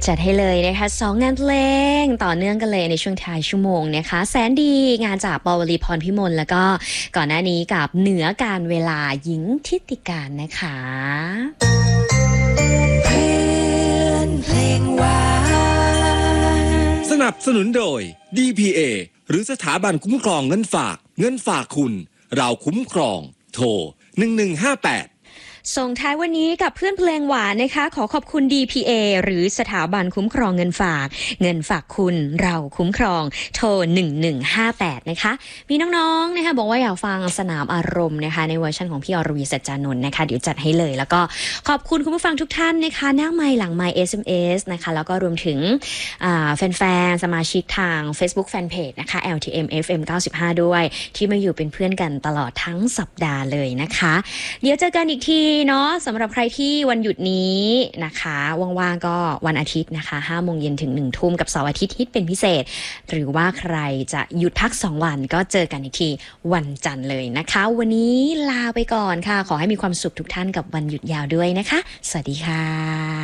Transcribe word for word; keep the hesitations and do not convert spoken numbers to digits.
จัดให้เลยนะคะสองงานเพลงต่อเนื่องกันเลยในช่วงท้ายชั่วโมงนะคะแสนดีงานจากปวลีพรพิมลแล้วก็ก่อนหน้านี้กับเหนือการเวลาหญิงทิติการนะคะเพื่อนเพลงหวานสนับสนุนโดย ดี พี เอ หรือสถาบันคุ้มครองเงินฝากเงินฝากคุณเราคุ้มครองโทรหนึ่งหนึ่งห้าแปดส่งท้ายวันนี้กับเพื่อนเพลงหวานนะคะขอขอบคุณ ดี พี เอ หรือสถาบันคุ้มครองเงินฝากเงินฝากคุณเราคุ้มครองโทรหนึ่งหนึ่งห้าแปดนะคะมีน้องๆนะคะบอกว่าอยากฟังสนามอารมณ์นะคะในเวอร์ชันของพี่อรวีสัจจานนท์นะคะเดี๋ยวจัดให้เลยแล้วก็ขอบคุณคุณผู้ฟังทุกท่านนะคะหน้าไมค์หลังไมค์ เอส เอ็ม เอส นะคะแล้วก็รวมถึงแฟนๆสมาชิกทาง Facebook Fanpage นะคะ แอล ที เอ็ม เอฟ เอ็ม เก้าสิบห้าด้วยที่มาอยู่เป็นเพื่อนกันตลอดทั้งสัปดาห์เลยนะคะเดี๋ยวเจอกันอีกทีเนาะสำหรับใครที่วันหยุดนี้นะคะว่างๆก็วันอาทิตย์นะคะห้าโมงเย็นถึงหนึ่งทุ่มกับเสาร์อาทิตย์ฮิตเป็นพิเศษหรือว่าใครจะหยุดพักสองวันก็เจอกันอีกทีวันจันทร์เลยนะคะวันนี้ลาไปก่อนค่ะขอให้มีความสุขทุกท่านกับวันหยุดยาวด้วยนะคะสวัสดีค่ะ